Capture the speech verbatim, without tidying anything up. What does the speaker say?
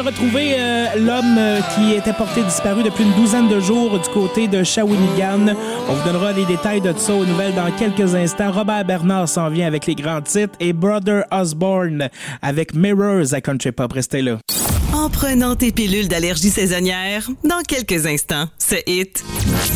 retrouver euh, l'homme euh, qui était porté disparu depuis une douzaine de jours du côté de Shawinigan. On vous donnera les détails de tout ça aux nouvelles dans quelques instants. Robert Bernard s'en vient avec les grands titres et Brother Osborne avec Mirrors à Country Pop. Restez là. En prenant tes pilules d'allergie saisonnière, dans quelques instants, ce hit